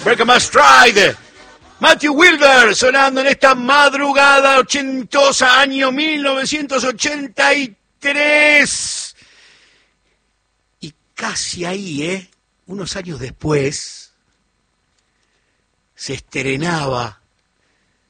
Break My Stride. Matthew Wilder sonando en esta madrugada ochentosa, año 1983. Y casi ahí, unos años después, se estrenaba